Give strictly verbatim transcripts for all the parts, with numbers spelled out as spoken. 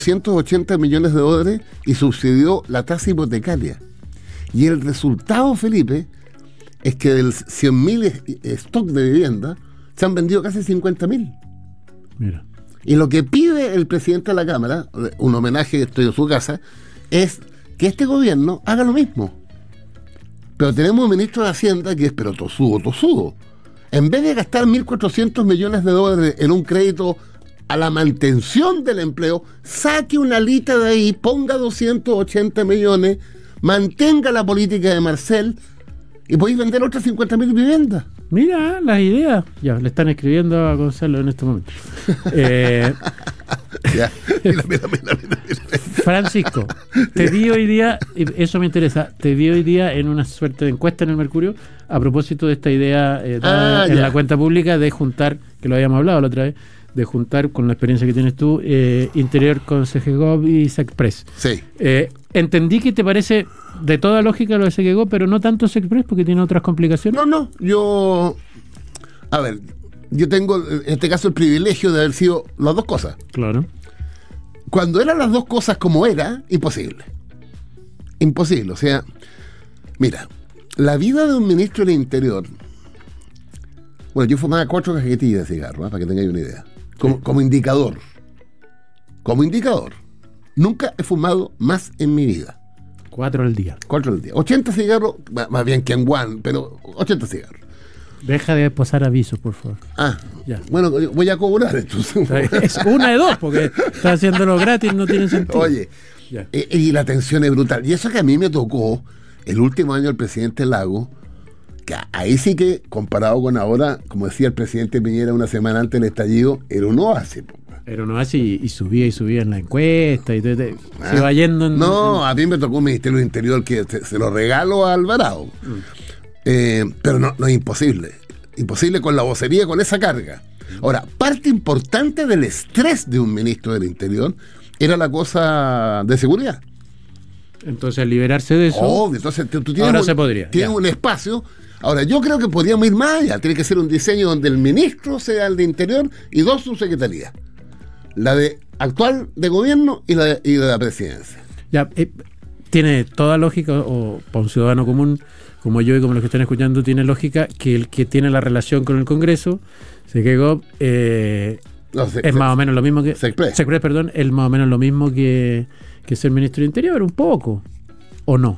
ciento ochenta millones de dólares y subsidió la tasa hipotecaria. Y el resultado, Felipe, es que del cien mil stock de vivienda se han vendido casi cincuenta mil. Mira. Y lo que pide el presidente de la Cámara, un homenaje, estoy en su casa, es que este gobierno haga lo mismo. Pero tenemos un ministro de Hacienda que es pero tosudo, tosudo. En vez de gastar mil cuatrocientos millones de dólares en un crédito a la mantención del empleo, saque una alita de ahí, ponga doscientos ochenta millones, mantenga la política de Marcel y podéis vender otras cincuenta mil viviendas. Mira las ideas. Ya, le están escribiendo a Gonzalo en este momento. Eh, ya. Mira, mira, mira, mira, mira. Francisco, te vi hoy día, eso me interesa, te vi hoy día en una suerte de encuesta en el Mercurio a propósito de esta idea eh, ah, en ya. la cuenta pública de juntar, que lo habíamos hablado la otra vez, de juntar con la experiencia que tienes tú, eh, Interior con Segegov y Sexpress. Sí. Eh, entendí que te parece de toda lógica lo de Segegov, pero no tanto Sexpress porque tiene otras complicaciones. No, no, yo... A ver, yo tengo en este caso el privilegio de haber sido las dos cosas. Claro. Cuando eran las dos cosas como era, imposible. Imposible, o sea, mira, la vida de un ministro del Interior... Bueno, yo fumaba cuatro cajetillas de cigarro, ¿eh? Para que tengáis una idea. Como, Sí. como indicador. Como indicador. Nunca he fumado más en mi vida. Cuatro al día. Cuatro al día. ochenta cigarros, más bien que en one, pero ochenta cigarros. Deja de posar avisos, por favor. Ah, Ya. bueno, voy a cobrar entonces. Es una de dos, porque está haciéndolo gratis, no tiene sentido. Oye, Ya. eh, y la tensión es brutal. Y eso que a mí me tocó el último año del presidente Lago, que ahí sí que, comparado con ahora, como decía el presidente Piñera una semana antes del estallido, era un oasis. Pero no así, y, y subía y subía en la encuesta, y te, te, Ah, se va yendo en... No, a mí me tocó un Ministerio del Interior que se, se lo regalo a Alvarado. Mm. Eh, pero no, no es imposible. Imposible con la vocería, con esa carga. Ahora, parte importante del estrés de un ministro del Interior era la cosa de seguridad. Entonces, al liberarse de eso... Obvio, entonces tú, tú tienes, ahora un, se podría, tienes un espacio. Ahora, yo creo que podríamos ir más allá. Tiene que ser un diseño donde el ministro sea el de Interior y dos subsecretarías. La de actual de gobierno y la de, y la de presidencia. Ya, eh, tiene toda lógica, o para un ciudadano común como yo y como los que están escuchando, tiene lógica que el que tiene la relación con el Congreso, Segegov, eh, no, se, es se, más o menos lo mismo que... Sexpress. Sexpress, perdón, es más o menos lo mismo que, que ser ministro de Interior, un poco, ¿o no?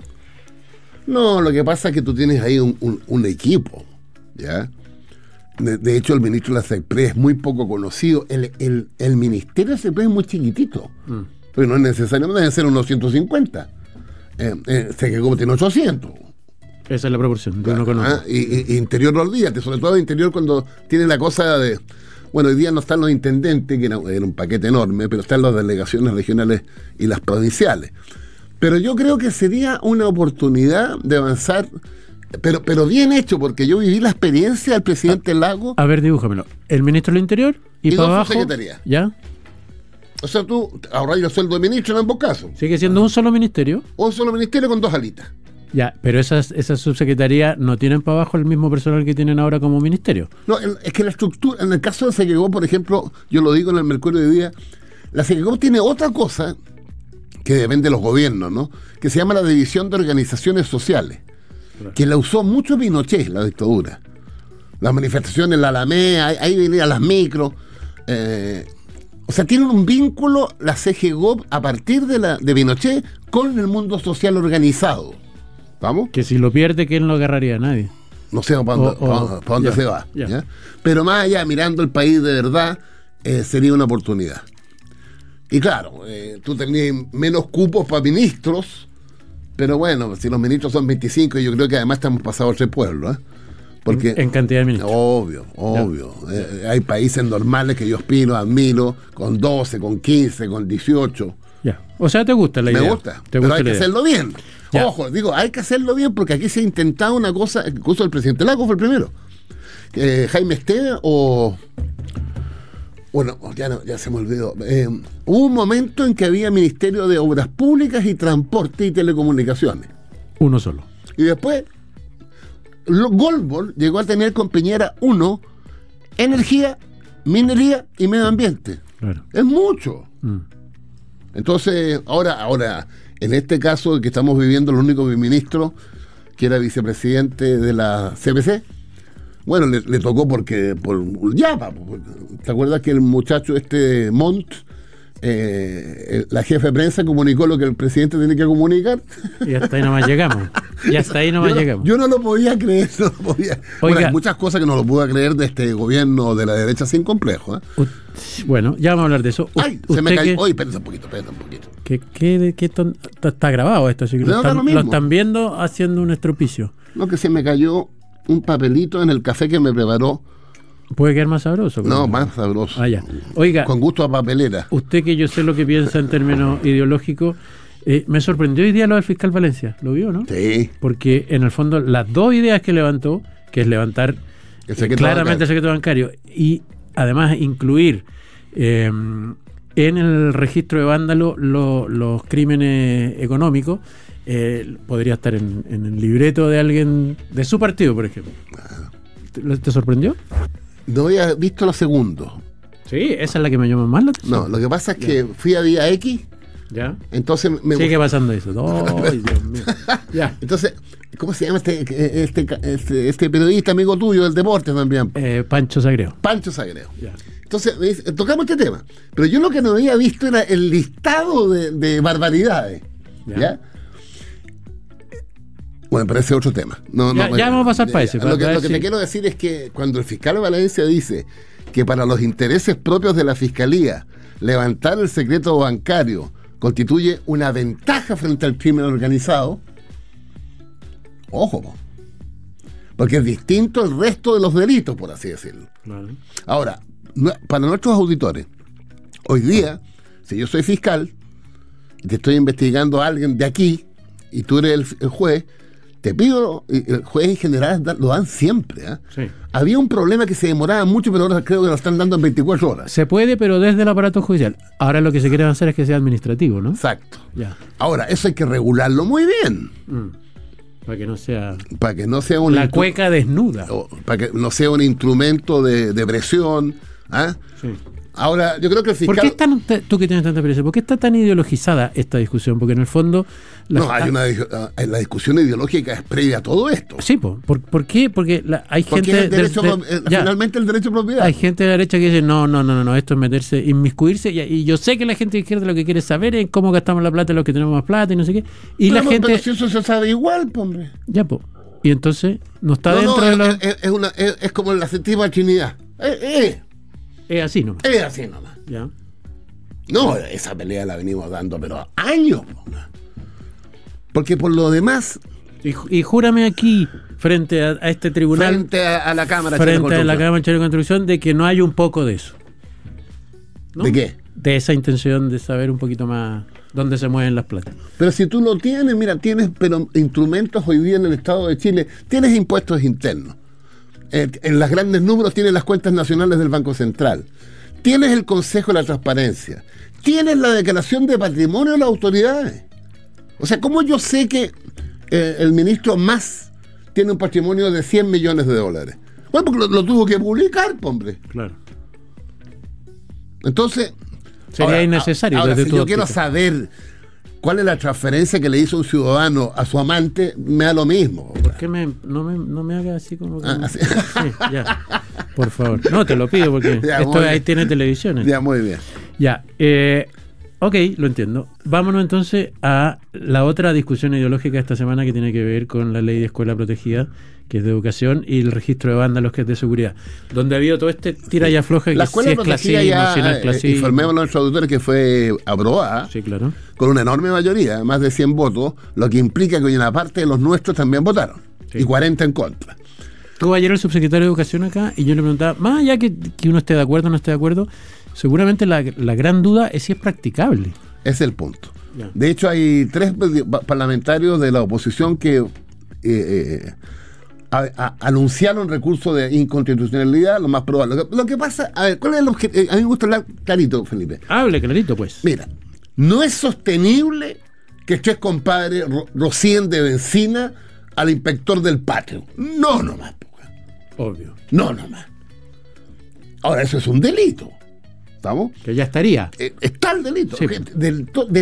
No, lo que pasa es que tú tienes ahí un, un, un equipo, ¿ya? De, de hecho, el ministro de la Sexpress es muy poco conocido. El, el, el ministerio de Sexpress es muy chiquitito, mm. pero no es necesariamente deben ser unos ciento cincuenta. Eh, eh, Segegov tiene ochocientos. Esa es la proporción, de uno con otro. Ah, y, y Interior no olvídate, sobre todo Interior cuando tiene la cosa de... Bueno, hoy día no están los intendentes, que era, era un paquete enorme, pero están las delegaciones regionales y las provinciales. Pero yo creo que sería una oportunidad de avanzar, pero, pero bien hecho, porque yo viví la experiencia del presidente a, Lago. A ver, dibújamelo. El ministro del Interior y, y para dos abajo... subsecretarías. ¿Ya? O sea, tú ahorras el sueldo de ministro en ambos casos. Sigue siendo un solo ministerio. Un solo ministerio con dos alitas. Ya, pero esas, esas subsecretarías no tienen para abajo el mismo personal que tienen ahora como ministerio. No, es que la estructura, en el caso de Segegov, por ejemplo, yo lo digo en el Mercurio de hoy día, la Segegov tiene otra cosa que depende de los gobiernos, ¿no? Que se llama la División de Organizaciones Sociales, claro. Que la usó mucho Pinochet, la dictadura. Las manifestaciones, la Alameda, ahí, ahí venían las micros. Eh, o sea, tienen un vínculo la Segegov a partir de, la, de Pinochet con el mundo social organizado. ¿Vamos? Que si lo pierde, ¿quién lo agarraría? Nadie. No sé para dónde, o, o, para, para dónde ya, se va. Ya. ¿Ya? Pero más allá, mirando el país de verdad, eh, sería una oportunidad. Y claro, eh, tú tenías menos cupos para ministros, pero bueno, si los ministros son veinticinco, yo creo que además estamos pasados tres pueblos. ¿eh? Porque, en, en cantidad de ministros. Obvio, obvio. Eh, hay países normales que yo aspiro, admiro, con doce, con quince, con dieciocho. Ya. O sea, ¿te gusta la idea? Me gusta, ¿Te pero gusta hay que idea? hacerlo bien. Ya. Ojo, digo, hay que hacerlo bien porque aquí se ha intentado una cosa, incluso el presidente Lago fue el primero. Eh, Jaime Esteban o... Bueno, ya, no, ya se me olvidó. Eh, hubo un momento en que había Ministerio de Obras Públicas y Transporte y Telecomunicaciones. Uno solo. Y después, Goldberg llegó a tener con Piñera uno, Energía, Minería y Medio Ambiente. Claro. Es mucho. Mm. Entonces, ahora, ahora, en este caso que estamos viviendo, el único ministro que era vicepresidente de la C P C, bueno, le, le tocó porque por llama. ¿Te acuerdas que el muchacho este Montt, eh, la jefa de prensa comunicó lo que el presidente tiene que comunicar? Y hasta ahí nomás llegamos. Y hasta ahí nomás yo, llegamos. Yo no lo podía creer. No lo podía. Bueno, hay muchas cosas que no lo pude creer de este gobierno de la derecha sin complejo. ¿eh? U- bueno, ya vamos a hablar de eso. Ay, se me cayó. Oye, espérate un poquito, espérate un poquito. ¿Qué, qué, qué ton- está grabado esto? Así que lo, están, lo, lo están viendo haciendo un estropicio. No, que se me cayó un papelito en el café que me preparó. ¿Puede quedar más sabroso? No, más sabroso. Ah, ya. Oiga, con gusto a papelera. Usted, que yo sé lo que piensa en términos ideológicos, eh, me sorprendió hoy día lo del fiscal Valencia. ¿Lo vio, no? Sí. Porque en el fondo las dos ideas que levantó, que es levantar el secreto claramente bancario. el secreto bancario y además incluir eh, en el registro de vándalo lo, los crímenes económicos, eh, podría estar en, en el libreto de alguien de su partido, por ejemplo. ¿Te, te sorprendió? No había visto lo segundo. Sí, esa es la que me llama más la atención. No, lo que pasa es que ya. fui a Día X. Ya. Entonces me sigue pasando eso. Oh, Dios mío. Ya. Entonces, ¿cómo se llama este, este, este, este periodista amigo tuyo del deporte también? Eh, Pancho Sagreo. Pancho Sagreo. Ya. Entonces, me dice, tocamos este tema. Pero yo lo que no había visto era el listado de, de barbaridades. ¿Ya? ¿Ya? Bueno, pero ese es otro tema. No, ya, no, ya vamos a pasar para ese. Lo que, para lo que sí. te quiero decir es que cuando el fiscal de Valencia dice que para los intereses propios de la Fiscalía, levantar el secreto bancario constituye una ventaja frente al crimen organizado, ojo, porque es distinto al resto de los delitos, por así decirlo. Claro. Ahora, para nuestros auditores, hoy día, si yo soy fiscal y te estoy investigando a alguien de aquí y tú eres el, el juez, te pido, el juez en general lo dan siempre. ¿eh? Sí. Había un problema que se demoraba mucho, pero ahora creo que lo están dando en veinticuatro horas. Se puede, pero desde el aparato judicial. Ahora lo que se quiere hacer es que sea administrativo, ¿no? Exacto. Ya. Ahora, eso hay que regularlo muy bien. Mm. Para que no sea... Para que no sea un... La cueca desnuda. O, para que no sea un instrumento de, de presión. ¿eh? Sí. Ahora, yo creo que el fiscal... ¿Por qué están, tú que tienes tanta experiencia, por qué está tan ideologizada esta discusión? Porque en el fondo... La, no, hay una, la discusión ideológica es previa a todo esto. Sí, ¿por, ¿por qué? Porque la, hay Porque gente... el derecho, de, de, el, finalmente el derecho a propiedad. Hay gente de la derecha que dice, no, no, no, no, esto es meterse, inmiscuirse, y, y yo sé que la gente de izquierda lo que quiere saber es cómo gastamos la plata de los que tenemos más plata y no sé qué. Y pero la no, gente... Pero si eso se sabe igual, hombre. Ya, pues. Y entonces, no está no, dentro no, de la... Es, es, una, es, es como la séptima Trinidad. Eh, eh. Es así nomás. Es así nomás. Ya. No, esa pelea la venimos dando, pero años. Porque por lo demás... Y, y júrame aquí, frente a, a este tribunal... Frente a, a la Cámara Frente a la Cámara Chile de Construcción, de que no hay un poco de eso. ¿No? ¿De qué? De esa intención de saber un poquito más dónde se mueven las platas. Pero si tú lo tienes, mira, tienes pero instrumentos hoy día en el Estado de Chile, tienes impuestos internos. Eh, en los grandes números tienes las cuentas nacionales del Banco Central. Tienes el Consejo de la Transparencia. Tienes la declaración de patrimonio de las autoridades. O sea, ¿cómo yo sé que eh, el ministro Mas tiene un patrimonio de cien millones de dólares? Bueno, porque lo, lo tuvo que publicar, hombre. Claro. Entonces... Sería ahora, innecesario. Ahora, desde si tu yo óptica. quiero saber cuál es la transferencia que le hizo un ciudadano a su amante, me da lo mismo. ¿Por qué me, no, me, no me haga así como... Ah, ¿sí? Sí, ya. Por favor. No, te lo pido porque ya, esto ahí tiene televisiones. Ya, muy bien. Ya. Eh, ok, lo entiendo. Vámonos entonces a la otra discusión ideológica de esta semana que tiene que ver con la ley de escuela protegida, que es de educación, y el registro de vándalos, que es de seguridad, donde ha habido todo este tira y afloja que la escuela si es clasismo, ya, si no es eh, clasismo. informemos a nuestros auditores que fue aprobada, sí, claro, con una enorme mayoría, más de cien votos, lo que implica que una parte de los nuestros también votaron, sí. Y cuarenta en contra. Tuvo ayer el subsecretario de Educación acá y yo le preguntaba, más allá que, que uno esté de acuerdo o no esté de acuerdo, seguramente la, la gran duda es si es practicable. Ese es el punto. Ya. De hecho, hay tres parlamentarios de la oposición que eh, eh, a, a, anunciaron recurso de inconstitucionalidad, lo más probable. Lo que, lo que pasa, a ver, ¿cuál es el objetivo? A mí me gusta hablar clarito, Felipe. Hable clarito, pues. Mira, no es sostenible que tres compadres ro rocíen de benzina al inspector del patio. No, nomás. Obvio. No, nomás. Ahora, eso es un delito. ¿Estamos? Que ya estaría. Eh, está el delito. Sí. Del, to- de